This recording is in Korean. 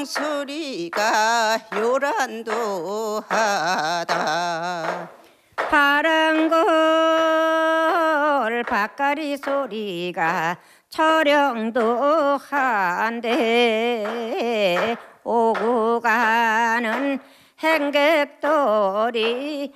소리가 요란도하다. 파랑걸 밭가리 소리가 처령도한데 오고 가는 행객들이